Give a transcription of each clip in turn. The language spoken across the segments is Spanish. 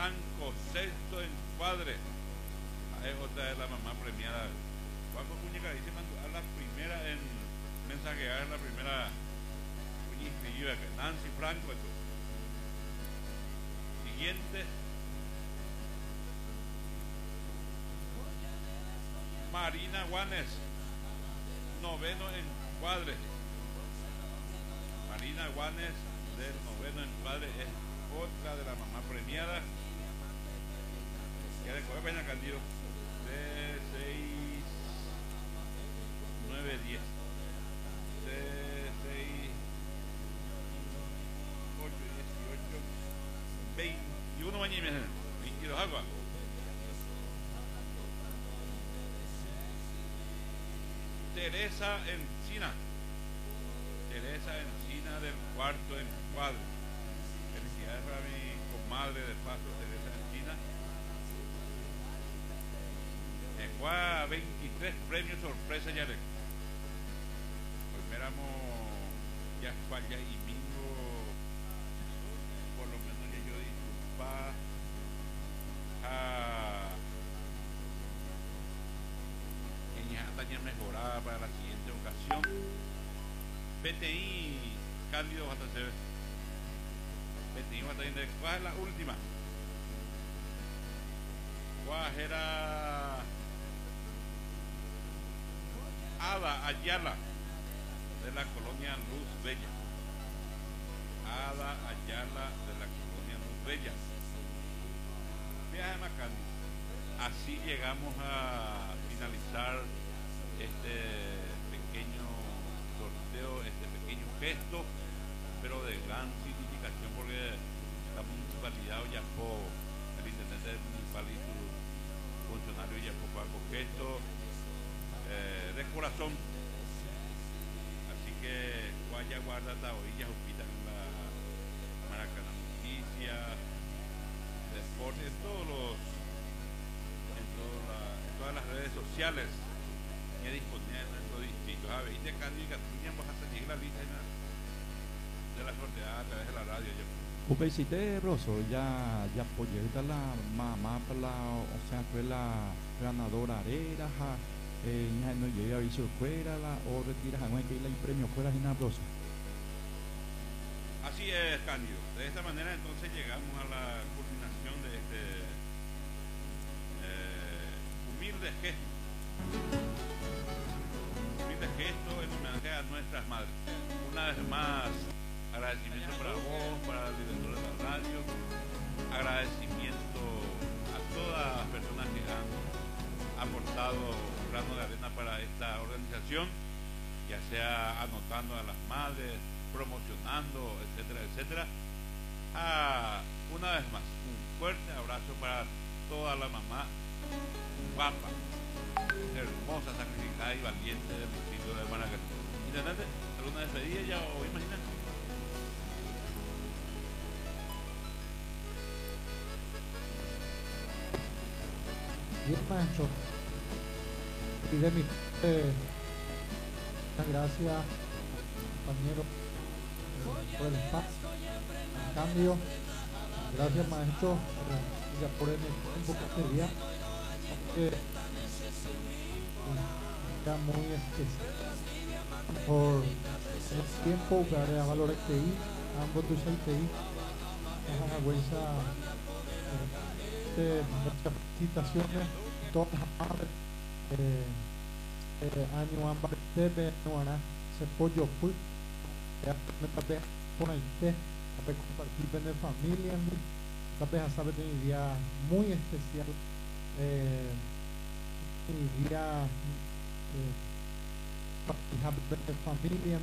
Franco, sexto encuadre. Es otra de la mamá premiada. Juanjo Cuñica dice a la primera en mensajear, la primera inscribida, Nancy Franco. Entonces. Siguiente. Marina Guanes, noveno encuadre. Marina Guanes del noveno encuadre es otra de la mamá premiada. Ya le coge pena Candido de 6, 9, 10 de 6, 8, 18, 21 años y medio, 22 agua. Teresa Encina del cuarto encuadre. Felicidades para mi comadre de paso, Teresa Encina. Fue a 23 premios sorpresa ya le. Priméramos ya falla y bingo, por lo menos ya yo disculpa mejorada para la siguiente ocasión. PTI Cándido hasta se ve. PTI hasta de ¿cuál es la última? ¿Cuál era? Ada Ayala de la colonia Luz Bella. Ada Ayala de la colonia Luz Bella. Viaje Macandi. Así llegamos a finalizar este pequeño sorteo, este pequeño gesto, pero de gran significación, porque la municipalidad de Ollapó, el intendente municipal y su funcionario de Ollapó pagó gesto de corazón. Así que vaya guarda taoilla Jupita en la Maracaná Noticias, deporte, en todas las redes sociales disponible en nuestro distrito. A ver, y de Cándido y Catuña vas a seguir la lista de la sorteada a través de la radio. Upecite Rosso, ya apoyé la mamá para la, o sea, fue la ganadora era, ya no llega a ir fuera la o retira a que el premio fuera en Rosso. Así es, Cándido. De esta manera entonces llegamos a la culminación de este humilde gesto. Gesto en homenaje a nuestras madres. Una vez más, agradecimiento para vos, para el director de la radio, agradecimiento a todas las personas que han aportado un grano de arena para esta organización, ya sea anotando a las madres, promocionando, etcétera, etcétera. Una vez más, un fuerte abrazo para toda la mamá guapa, hermosa, sacrificada y valiente del distrito de Maracaná. Intendente, ¿alguna despedida ya o imaginan? Bien, Pancho. Y de mi muchas gracias, compañero, por el espacio. En cambio, gracias, maestro, por el tiempo que te día. Era muy especial por el tiempo que haré a valores que ir, ambos tus TI, es una vergüenza de muchas felicitaciones, todas las madres, año ambas de Nuana, se pollo fui, ya me tapé con el té, tapé compartir con la familia, tapé a saber de mi día muy especial. Mi día familia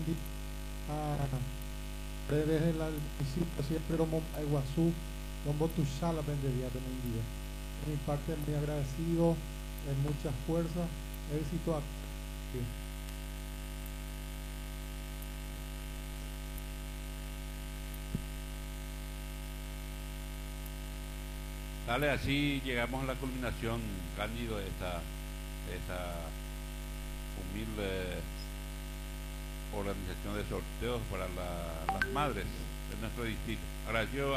desde la visita siempre a Iguazú, donde tu sala vendería de mi día. De mi parte, muy agradecido, mucha fuerza, éxito a ti. Dale, así llegamos a la culminación, Cándido, de esta humilde organización de sorteos para las madres de nuestro distrito. Agradecido